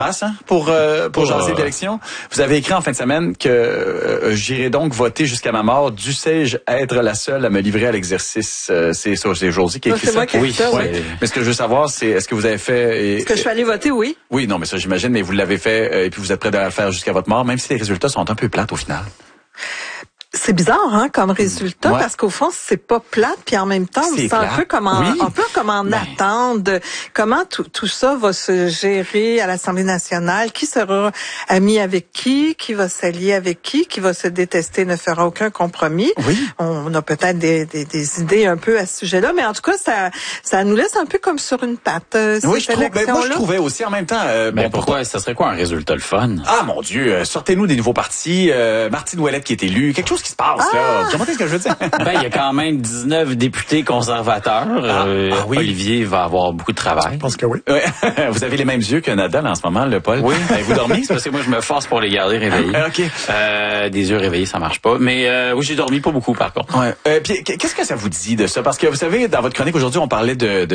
Pour jaser d'élection. Vous avez écrit en fin de semaine que j'irai donc voter jusqu'à ma mort. Dussé-je être la seule à me livrer à l'exercice? C'est Josie qui a écrit ça. Oui. Mais ce que je veux savoir, c'est est-ce que vous avez fait... Est-ce que je suis allée voter? Oui. Oui, non, mais ça j'imagine, mais vous l'avez fait et puis vous êtes prêt à le faire jusqu'à votre mort, même si les résultats sont un peu plates au final. C'est bizarre, comme résultat, parce qu'au fond, c'est pas plate, puis en même temps, c'est un peu comme en attente, comment tout ça va se gérer à l'Assemblée nationale, qui sera ami avec qui va s'allier avec qui va se détester, ne fera aucun compromis. Oui. On a peut-être des idées un peu à ce sujet-là, mais en tout cas, ça nous laisse un peu comme sur une patte. Oui, moi je trouvais aussi en même temps. Pourquoi ça serait quoi un résultat le fun? Ah mon Dieu, sortez-nous des nouveaux partis. Martine Ouellette qui est élue, quelque chose qui se passe là. Vous comprenez ce que je veux dire? Il y a quand même 19 députés conservateurs. Oui. Olivier va avoir beaucoup de travail. Je pense que oui. Vous avez les mêmes yeux que Nadal en ce moment, le Paul. Oui. Vous dormez? C'est parce que moi je me force pour les garder réveillés. OK. Des yeux réveillés, ça marche pas. Mais oui, j'ai dormi pas beaucoup par contre. Ouais. Puis qu'est-ce que ça vous dit de ça? Parce que vous savez, dans votre chronique aujourd'hui, on parlait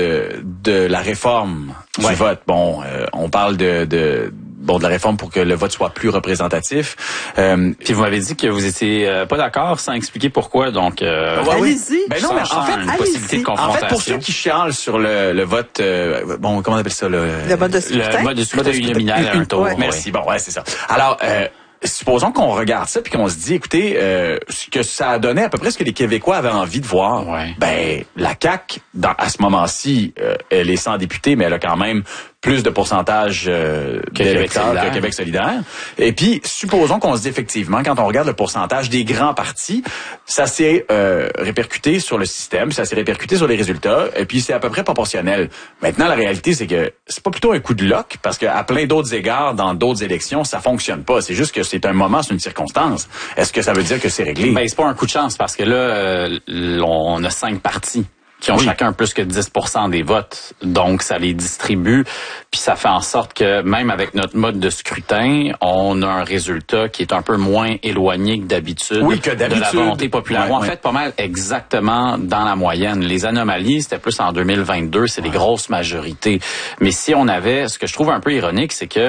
de la réforme du vote. Bon, on parle de la réforme pour que le vote soit plus représentatif. Puis vous m'avez dit que vous étiez pas d'accord sans expliquer pourquoi. Donc, allez-y. Ben non, mais en fait, une possibilité de confrontation. En fait, pour ceux qui chialent sur le vote, comment on appelle ça le mode de scrutin. Le mode de scrutin uninominal à un tour. Merci. Bon, c'est ça. Alors, supposons qu'on regarde ça puis qu'on se dit, écoutez, ce que ça a donné à peu près ce que les Québécois avaient envie de voir. Ben, la CAQ, à ce moment-ci, elle est sans député, mais elle a quand même plus de pourcentage d'électeurs que Québec solidaire. Et puis, supposons qu'on se dit effectivement, quand on regarde le pourcentage des grands partis, ça s'est répercuté sur le système, ça s'est répercuté sur les résultats, et puis c'est à peu près proportionnel. Maintenant, la réalité, c'est que c'est pas plutôt un coup de luck, parce qu'à plein d'autres égards, dans d'autres élections, ça fonctionne pas. C'est juste que c'est un moment, c'est une circonstance. Est-ce que ça veut dire que c'est réglé? Ben, c'est pas un coup de chance, parce que là, on a 5 partis qui ont chacun plus que 10% des votes. Donc, ça les distribue. Puis ça fait en sorte que même avec notre mode de scrutin, on a un résultat qui est un peu moins éloigné que d'habitude, de la volonté populaire. En fait, pas mal exactement dans la moyenne. Les anomalies, c'était plus en 2022, c'est des grosses majorités. Mais si on avait, ce que je trouve un peu ironique, c'est que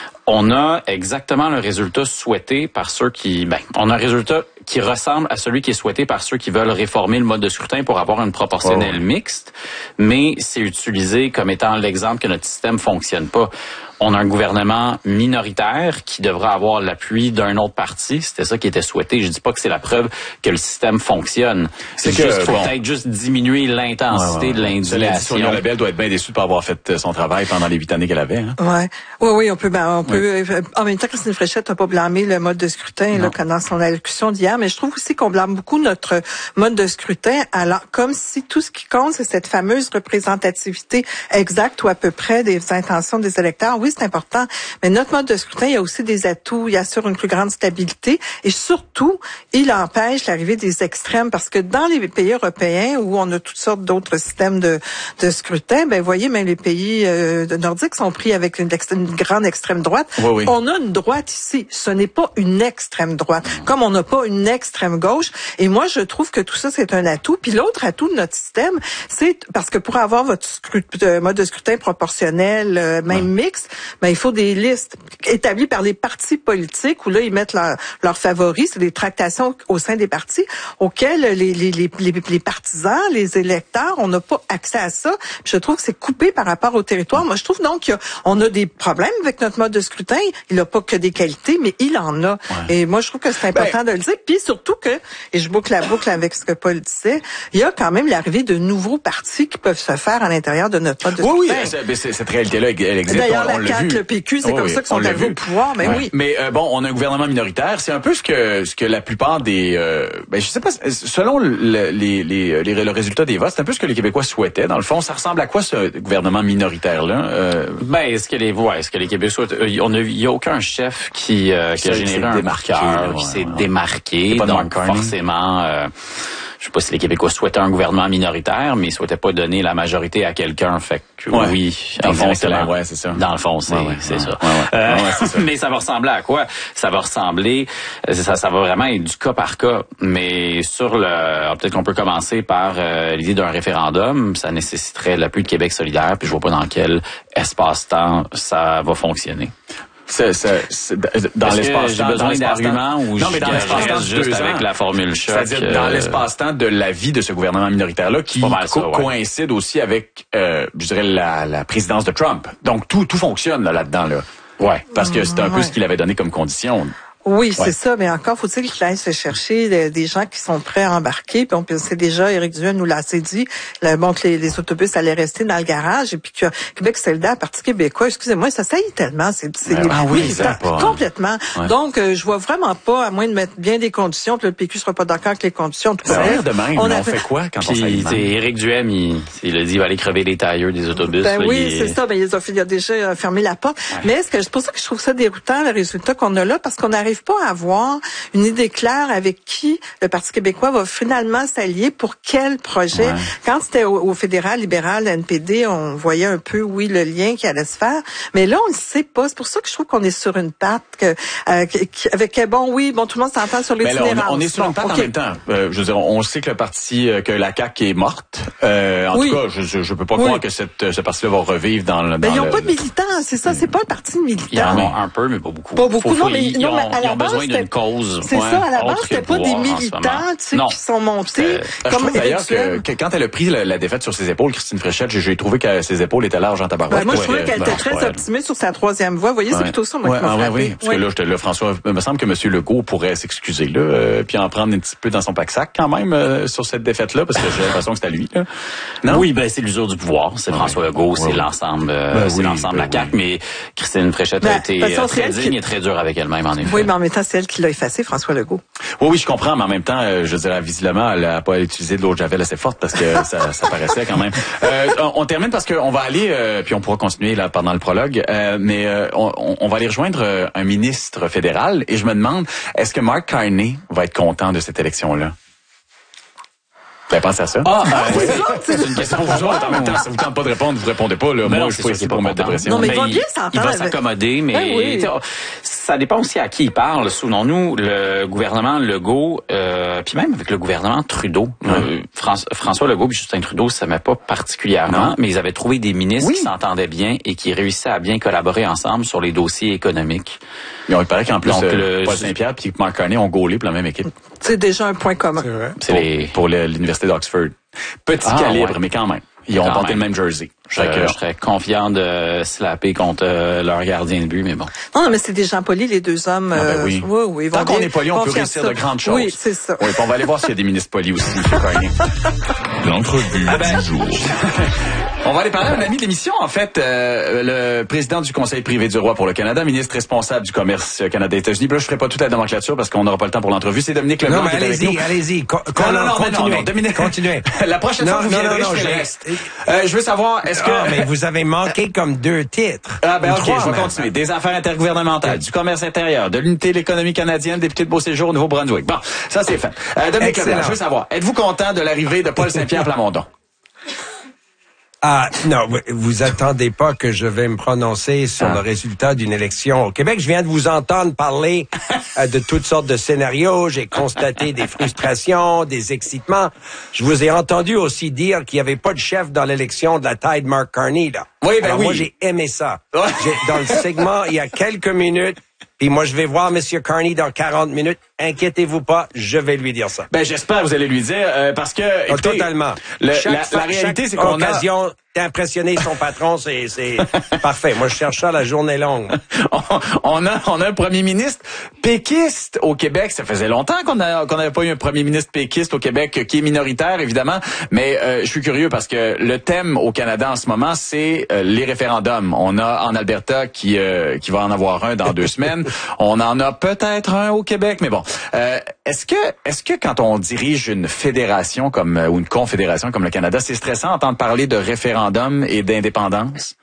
on a exactement le résultat souhaité par ceux qui... on a un résultat qui ressemble à celui qui est souhaité par ceux qui veulent réformer le mode de scrutin pour avoir une proportionnelle mixte, mais c'est utilisé comme étant l'exemple que notre système fonctionne pas. On a un gouvernement minoritaire qui devra avoir l'appui d'un autre parti. C'était ça qui était souhaité. Je dis pas que c'est la preuve que le système fonctionne. C'est juste faut peut-être juste diminuer l'intensité de l'indignation. Sonia Lebel doit être bien déçue de pas avoir fait son travail pendant les 8 années qu'elle avait. Hein? Oui, on peut. En même temps, Christine Fréchette n'a pas blâmé le mode de scrutin dans son allocution d'hier, mais je trouve aussi qu'on blâme beaucoup notre mode de scrutin, alors comme si tout ce qui compte, c'est cette fameuse représentativité exacte ou à peu près des intentions des électeurs. Oui, c'est important, mais notre mode de scrutin, il y a aussi des atouts. Il assure une plus grande stabilité et surtout, il empêche l'arrivée des extrêmes parce que dans les pays européens où on a toutes sortes d'autres systèmes de scrutin, voyez, même les pays nordiques sont pris avec une grande extrême droite. On a une droite ici. Ce n'est pas une extrême droite. Comme on n'a pas une extrême gauche. Et moi, je trouve que tout ça, c'est un atout. Puis l'autre atout de notre système, c'est parce que pour avoir votre mode de scrutin proportionnel, même mixte, il faut des listes établies par les partis politiques où là, ils mettent leurs favoris. C'est des tractations au sein des partis auxquelles les partisans, les électeurs, on n'a pas accès à ça. Puis je trouve que c'est coupé par rapport au territoire. Moi, je trouve donc qu'on a des problèmes avec notre mode de scrutin. Il n'a pas que des qualités, mais il en a. Et moi, je trouve que c'est important de le dire. Puis surtout que, et je boucle la boucle avec ce que Paul disait, il y a quand même l'arrivée de nouveaux partis qui peuvent se faire à l'intérieur de notre mode de scrutin. Oui, cette réalité-là, elle existe. D'ailleurs, la CAQ, le PQ, c'est comme ça qu'ils sont arrivés au pouvoir. Mais on a un gouvernement minoritaire. C'est un peu ce que la plupart des... je sais pas, selon le résultat des votes, c'est un peu ce que les Québécois souhaitaient. Dans le fond, ça ressemble à quoi ce gouvernement minoritaire-là? Est-ce que les Québécois souhaitent... Il y a aucun chef qui a généré un marqueur, qui s'est démarqué. Donc, forcément... je sais pas si les Québécois souhaitaient un gouvernement minoritaire, mais ils souhaitaient pas donner la majorité à quelqu'un. Fait que oui, dans le fond, c'est ça. Dans le fond, c'est ça. Mais ça va ressembler à quoi? Ça va ressembler, ça va vraiment être du cas par cas. Mais peut-être qu'on peut commencer par l'idée d'un référendum. Ça nécessiterait l'appui de Québec solidaire, puis je vois pas dans quel espace-temps ça va fonctionner. dans l'espace-temps. J'ai besoin d'arguments ou non, mais dans l'espace-temps juste avec la formule choc. C'est-à-dire dans l'espace-temps de la vie de ce gouvernement minoritaire-là qui coïncide aussi avec, je dirais, la présidence de Trump. Donc, tout fonctionne là-dedans, là. Ouais. Parce que c'est un peu ce qu'il avait donné comme condition. Oui, c'est ça, mais encore faut-il qu'il aille se chercher des gens qui sont prêts à embarquer. Puis on sait déjà, Éric Duhaime nous l'a assez dit, que les autobus allaient rester dans le garage et puis que Québec solidaire, Parti québécois, excusez-moi, ça saillit tellement, c'est complètement. Ouais. Donc je vois vraiment pas, à moins de mettre bien des conditions, que le PQ sera pas d'accord avec les conditions. Tout ça. De même, on fait quoi quand on s'aligne? Éric Duhaime, il a dit il va aller crever les tailleurs des autobus. Ben là, oui, c'est ça. Ben il a déjà fermé la porte. Ouais. Mais c'est pour ça que je trouve ça déroutant le résultat qu'on a là, parce qu'on arrive pas à avoir une idée claire avec qui le Parti québécois va finalement s'allier pour quel projet. Ouais. Quand c'était au fédéral, libéral, NPD, on voyait un peu, oui, le lien qui allait se faire. Mais là, on ne sait pas. C'est pour ça que je trouve qu'on est sur une patte avec tout le monde s'entend sur l'itinérance. On est sur une patte en même temps. Je veux dire, on sait que que la CAQ est morte. En tout cas, je peux pas croire que ce parti-là va revivre dans le... ils n'ont pas de militants, c'est ça. C'est pas le parti de militants. Ils en ont un peu, mais pas beaucoup. Pas beaucoup, ils ont besoin d'une cause. C'est ça, à la base, c'était pas des militants, qui sont montés. Je trouve d'ailleurs que quand elle a pris la défaite sur ses épaules, Christine Fréchette, j'ai trouvé que ses épaules étaient larges en tabarouette. Moi, je trouvais qu'elle était très optimiste sur sa troisième voie. Vous voyez, c'est plutôt ça, moi, qui m'a frappé. Oui, parce que là, François, il me semble que M. Legault pourrait s'excuser, là, puis en prendre un petit peu dans son pack-sac, quand même, sur cette défaite-là, parce que j'ai l'impression que c'est à lui, là. Non? Oui, c'est l'usure du pouvoir. C'est François Legault, c'est l'ensemble, de la CAQ, mais Christine Fréchette a été très digne et très dure avec elle-même, en effet. Oui, mais en même temps, c'est elle qui l'a effacé, François Legault. Oui, je comprends, mais en même temps, je dirais, visiblement, elle n'a pas utilisé de l'eau de javel assez forte parce que ça paraissait quand même. On termine parce qu'on va aller, puis on pourra continuer là pendant le prologue, mais on va aller rejoindre un ministre fédéral et je me demande, est-ce que Mark Carney va être content de cette élection-là? Vous avez pensé à ça? C'est une question pour vous autres. En même temps, ça vous tente pas de répondre, vous répondez pas. Là. Moi, je suis pas ici pour mettre de pression. Non, mais il va s'accommoder, mais ça dépend aussi à qui il parle. Souvenons-nous, le gouvernement Legault, puis même avec le gouvernement Trudeau, François Legault et Justin Trudeau, ça m'est pas particulièrement, mais ils avaient trouvé des ministres qui s'entendaient bien et qui réussissaient à bien collaborer ensemble sur les dossiers économiques. Il paraît qu'en plus, Paul Saint-Pierre et Mark Carney ont gaulé pour la même équipe. C'est déjà un point commun. C'est vrai. Pour l'Université d'Oxford. Petit calibre, mais quand même. Ils ont porté le même jersey. Je serais confiant de slapper contre leur gardien de but, mais bon. Non, mais c'est des gens polis, les deux hommes. Oui. Tant qu'on est poli, on peut réussir de grandes choses. Oui, c'est ça. Oui, on va aller voir s'il y a des ministres polis aussi, M. Carney. L'entrevue du jour. On va aller parler à un ami de l'émission, en fait, le président du Conseil privé du roi pour le Canada, ministre responsable du commerce Canada-États-Unis. Là, je ferai pas toute la nomenclature parce qu'on n'aura pas le temps pour l'entrevue. C'est Dominique Leblanc qui est avec nous. Allez-y. Non, Dominique. Continuez. La prochaine fois, vous viendrez, je ferai le reste. Je veux savoir, est-ce que... mais vous avez manqué comme 2 titres. OK, je vais continuer. Des affaires intergouvernementales, du commerce intérieur, de l'unité de l'économie canadienne, député de Beauséjour au Nouveau-Brunswick. Bon, ça, c'est fait. Dominique Leblanc, je veux savoir, êtes-vous content de l'arrivée de Paul Saint-Pierre Plamondon? Non, vous attendez pas que je vais me prononcer sur le résultat d'une élection au Québec. Je viens de vous entendre parler de toutes sortes de scénarios. J'ai constaté des frustrations, des excitements. Je vous ai entendu aussi dire qu'il n'y avait pas de chef dans l'élection de la taille de Mark Carney, là. Oui, moi, j'ai aimé ça. Dans le segment, il y a quelques minutes, puis moi, je vais voir M. Carney dans 40 minutes. Inquiétez-vous pas, je vais lui dire ça. J'espère que vous allez lui dire, parce que... Écoutez, totalement. La réalité, c'est qu'on a... d'impressionner son patron, c'est parfait. Moi, je cherche ça la journée longue. On a un premier ministre péquiste au Québec. Ça faisait longtemps qu'on n'avait pas eu un premier ministre péquiste au Québec, qui est minoritaire, évidemment. Mais je suis curieux parce que le thème au Canada en ce moment, c'est les référendums. On a en Alberta qui va en avoir un dans 2 semaines. On en a peut-être un au Québec, mais bon. Est-ce que quand on dirige une fédération ou une confédération comme le Canada, c'est stressant d'entendre parler de référendum et d'indépendance?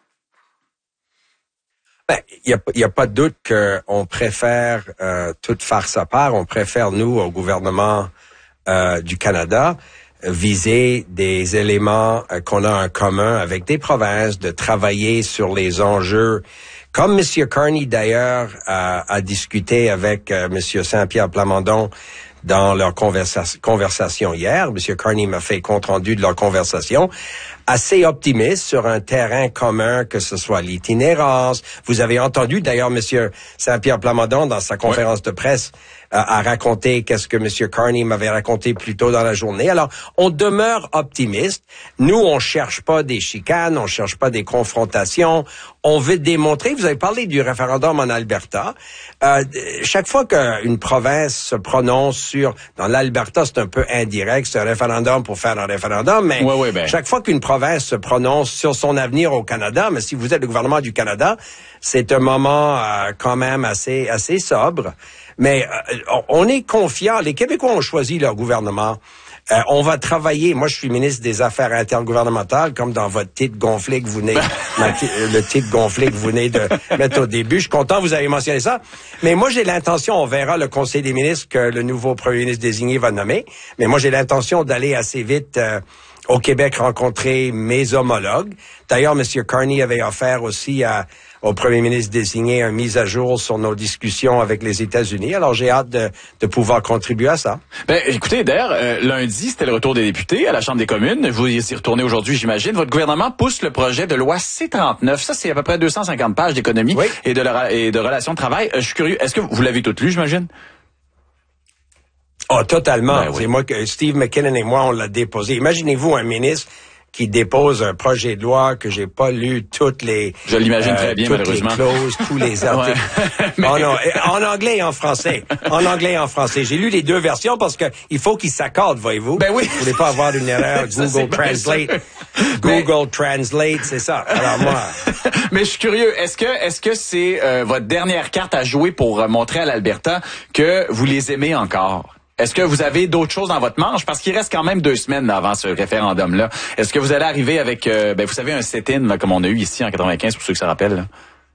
Il y a pas de doute qu'on préfère tout faire sa part. On préfère, nous, au gouvernement du Canada, viser des éléments qu'on a en commun avec des provinces, de travailler sur les enjeux. Comme M. Carney, d'ailleurs, a discuté avec M. Saint-Pierre Plamondon dans leur conversation hier. M. Carney m'a fait compte rendu de leur conversation. assez optimiste sur un terrain commun, que ce soit l'itinérance. Vous avez entendu d'ailleurs Monsieur Saint-Pierre Plamondon dans sa conférence de presse à raconter qu'est-ce que Monsieur Carney m'avait raconté plus tôt dans la journée. Alors, on demeure optimiste. Nous, on cherche pas des chicanes, on cherche pas des confrontations. On veut démontrer, vous avez parlé du référendum en Alberta. Chaque fois qu'une province se prononce dans l'Alberta, c'est un peu indirect, c'est un référendum pour faire un référendum, mais chaque fois qu'une province se prononce sur son avenir au Canada, mais si vous êtes le gouvernement du Canada, c'est un moment quand même assez sobre. Mais on est confiant. Les Québécois ont choisi leur gouvernement. On va travailler. Moi, je suis ministre des Affaires intergouvernementales, comme dans votre titre gonflé que vous venez, le titre gonflé que vous venez de mettre au début. Je suis content, vous avez mentionné ça. Mais moi, j'ai l'intention, on verra le Conseil des ministres que le nouveau premier ministre désigné va nommer. Mais moi, j'ai l'intention d'aller assez vite au Québec rencontrer mes homologues. D'ailleurs, M. Carney avait offert aussi au premier ministre désigné une mise à jour sur nos discussions avec les États-Unis. Alors, j'ai hâte de pouvoir contribuer à ça. Ben, écoutez, d'ailleurs, lundi, c'était le retour des députés à la Chambre des communes. Vous y retournez aujourd'hui, j'imagine. Votre gouvernement pousse le projet de loi C-39. Ça, c'est à peu près 250 pages d'économie et de relations de travail. Je suis curieux. Est-ce que vous l'avez toute lu, j'imagine? Oh, totalement. C'est moi que Steve McKinnon et moi, on l'a déposé. Imaginez-vous un ministre qui dépose un projet de loi que j'ai pas lu toutes les... Je l'imagine très bien, malheureusement. Les clauses, tous les articles. Mais... Oh non, en anglais et en français. En anglais et en français. J'ai lu les deux versions parce que il faut qu'ils s'accordent, voyez-vous. Ben oui. Vous voulez pas avoir une erreur. Google Translate. Google Translate, c'est ça. Alors moi... Mais je suis curieux. Est-ce que c'est votre dernière carte à jouer pour montrer à l'Alberta que vous les aimez encore? Est-ce que vous avez d'autres choses dans votre manche? Parce qu'il reste quand même 2 semaines là, avant ce référendum-là. Est-ce que vous allez arriver avec, vous savez, un sit-in là, comme on a eu ici en 95, pour ceux que ça rappelle? Là?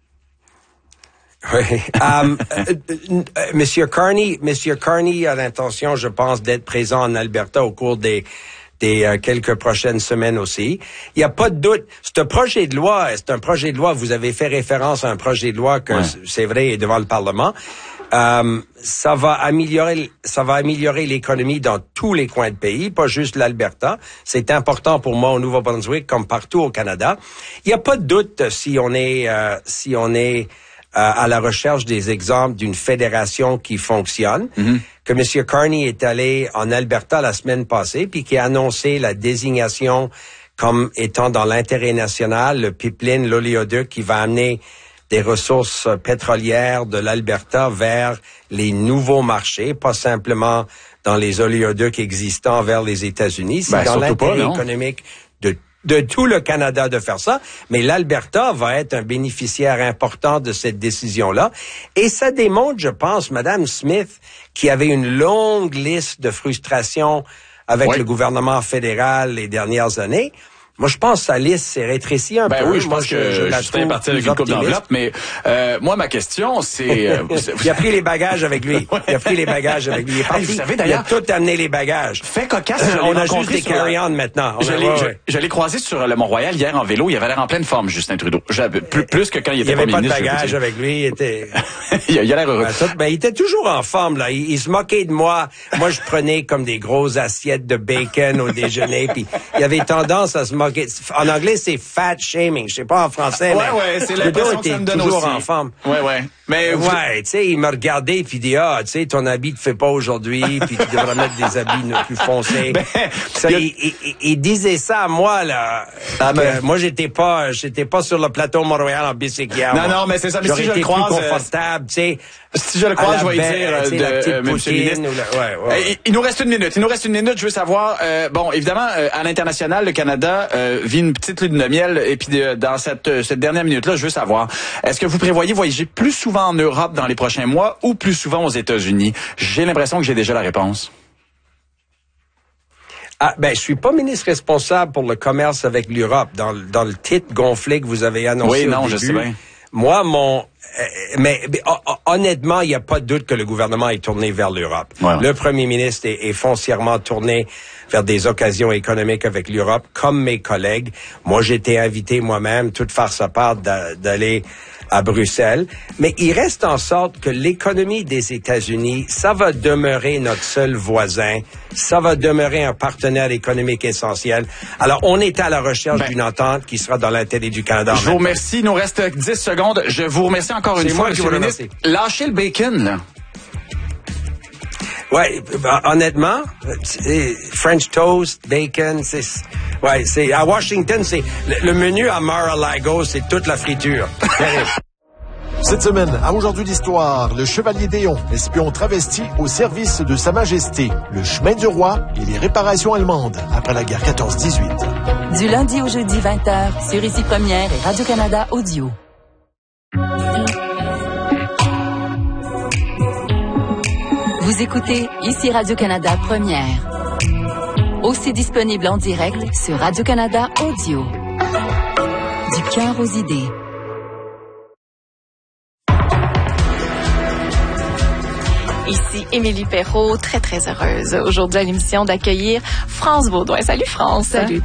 Oui. Monsieur Carney a l'intention, je pense, d'être présent en Alberta au cours des quelques prochaines semaines aussi. Il n'y a pas de doute. C'est un projet de loi, vous avez fait référence à un projet de loi que, c'est vrai, est devant le Parlement. Ça va améliorer l'économie dans tous les coins de pays, pas juste l'Alberta. C'est important pour moi au Nouveau-Brunswick comme partout au Canada. Il n'y a pas de doute si on est à la recherche des exemples d'une fédération qui fonctionne, que M. Carney est allé en Alberta la semaine passée, puis qui a annoncé la désignation comme étant dans l'intérêt national, le pipeline, l'oléoduc qui va amener des ressources pétrolières de l'Alberta vers les nouveaux marchés, pas simplement dans les oléoducs existants vers les États-Unis. C'est dans l'intérêt économique de tout le Canada de faire ça, mais l'Alberta va être un bénéficiaire important de cette décision-là. Et ça démontre, je pense, Madame Smith, qui avait une longue liste de frustrations avec le gouvernement fédéral les dernières années. Moi, je pense que sa liste s'est rétrécie un peu. Oui, je pense que Justin est parti avec une coupe d'enveloppe, mais moi, ma question, c'est... Il a pris les bagages avec lui. Il a pris les bagages avec lui. Vous savez, d'ailleurs, il a tout amené les bagages. Fait cocasse, on a juste des carry-on maintenant. Je l'ai croisé sur le Mont-Royal hier en vélo. Il avait l'air en pleine forme, Justin Trudeau. Plus que quand il était premier ministre. Il avait pas de bagages avec lui. Il était... il a l'air heureux. Il était toujours en forme, là. Il se moquait de moi. Moi, je prenais comme des grosses assiettes de bacon au déjeuner, puis il avait tendance à se moquer. En anglais, c'est fat shaming. Je sais pas en français, mais c'est l'impression que ça me donne toujours aussi. en forme. Mais tu sais, il me regardait puis il dit tu sais, ton habit te fait pas aujourd'hui, puis tu devrais mettre des habits plus foncés. Il disait ça à moi là. Moi, j'étais pas sur le plateau Mont-Royal en bicycle. Non, mais c'est ça. Mais si je le croise, plus confortable, tu sais. Si je le croise, je vais dire monsieur le ministre. Il nous reste une minute. Je veux savoir, évidemment, à l'international, le Canada vit une petite lune de miel. Et puis, dans cette dernière minute-là, je veux savoir, est-ce que vous prévoyez voyager plus souvent en Europe dans les prochains mois ou plus souvent aux États-Unis? J'ai l'impression que j'ai déjà la réponse. Je suis pas ministre responsable pour le commerce avec l'Europe. Dans le titre gonflé que vous avez annoncé au début. Je sais bien. Moi, mais honnêtement, il n'y a pas de doute que le gouvernement est tourné vers l'Europe. Ouais. Le premier ministre est foncièrement tourné vers des occasions économiques avec l'Europe, comme mes collègues. Moi, j'ai été invité moi-même, toute farce à part, d'aller à Bruxelles. Mais il reste en sorte que l'économie des États-Unis, ça va demeurer notre seul voisin. Ça va demeurer un partenaire économique essentiel. Alors, on est à la recherche d'une entente qui sera dans l'intérêt du Canada. Je vous remercie. Il nous reste 10 secondes. Je vous remercie encore une fois, M. le ministre. Lâchez le bacon, là. Ouais, honnêtement, French toast, bacon, c'est à Washington, c'est le menu à Mar-a-Lago, c'est toute la friture. Cette semaine, à Aujourd'hui l'Histoire, le Chevalier Déon, espion travesti au service de Sa Majesté, le chemin du roi et les réparations allemandes après la guerre 14-18. Du lundi au jeudi 20h, sur Ici Première et Radio-Canada Audio. Vous écoutez Ici Radio-Canada Première. Aussi disponible en direct sur Radio-Canada Audio. Du cœur aux idées. Ici Émilie Perrault, très très heureuse aujourd'hui à l'émission d'accueillir France Beaudoin. Salut France. Salut,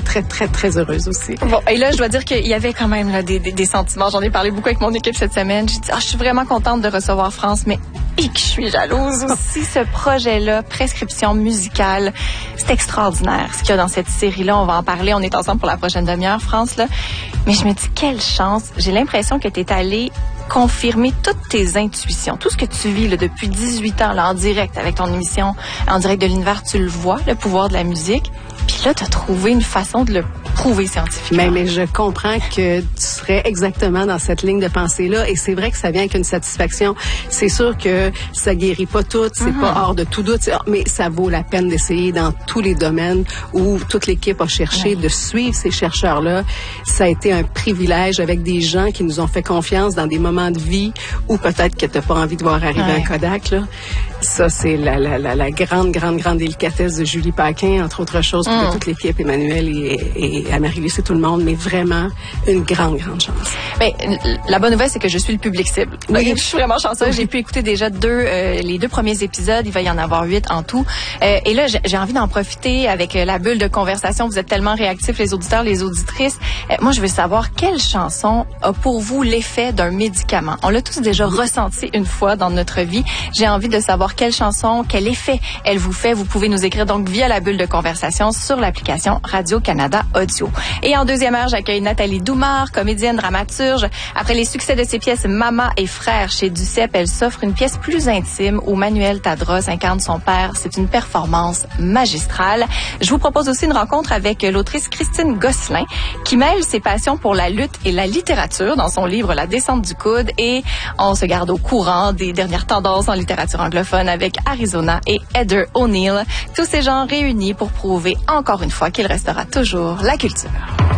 très heureuse aussi. Bon, et là je dois dire qu'il y avait quand même là, des sentiments. J'en ai parlé beaucoup avec mon équipe cette semaine. J'ai dit je suis vraiment contente de recevoir France, mais que je suis jalouse aussi. Ce projet-là, prescription musicale, c'est extraordinaire. Ce qu'il y a dans cette série-là, on va en parler. On est ensemble pour la prochaine demi-heure, France là. Mais je me dis quelle chance. J'ai l'impression que tu es allée confirmer toutes tes intuitions, tout ce que tu vis là, depuis 18 ans là, en direct avec ton émission, en direct de l'univers, tu le vois, le pouvoir de la musique. Puis là, tu as trouvé une façon de le prouver scientifiquement. Mais je comprends que tu serais exactement dans cette ligne de pensée-là. Et c'est vrai que ça vient avec une satisfaction. C'est sûr que ça guérit pas tout, c'est pas hors de tout doute, mais ça vaut la peine d'essayer dans tous les domaines où toute l'équipe a cherché de suivre ces chercheurs-là. Ça a été un privilège avec des gens qui nous ont fait confiance dans des moments de vie où peut-être que t'as pas envie de voir arriver un Kodak, là. Ça, c'est la grande délicatesse de Julie Paquin, entre autres choses, puis de toute l'équipe, Emmanuel et Amélie, c'est tout le monde, mais vraiment une grande chance. Mais la bonne nouvelle, c'est que je suis le public cible. Oui. Donc, je suis vraiment chanceuse. Oui. J'ai pu écouter déjà les 2 premiers épisodes. Il va y en avoir 8 en tout. Et là, j'ai envie d'en profiter avec la bulle de conversation. Vous êtes tellement réactifs, les auditeurs, les auditrices. Moi, je veux savoir quelle chanson a pour vous l'effet d'un médicament. On l'a tous déjà ressenti une fois dans notre vie. J'ai envie de savoir quelle chanson, quel effet elle vous fait. Vous pouvez nous écrire donc via la bulle de conversation sur l'application Radio-Canada Audio. Et en deuxième heure, j'accueille Nathalie Doumard, comédienne, dramaturge. Après les succès de ses pièces Maman et Frère chez Duceppe, elle s'offre une pièce plus intime où Manuel Tadros incarne son père. C'est une performance magistrale. Je vous propose aussi une rencontre avec l'autrice Christine Gosselin qui mêle ses passions pour la lutte et la littérature dans son livre La descente du coude. Et on se garde au courant des dernières tendances en littérature anglophone avec Arizona et Heather O'Neill. Tous ces gens réunis pour prouver encore une fois qu'il restera toujours la culture.